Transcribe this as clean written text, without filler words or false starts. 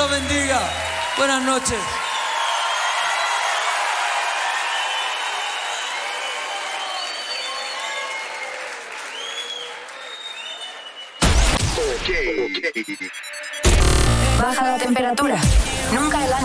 los bendiga. Buenas noches. Baja la temperatura. Nunca el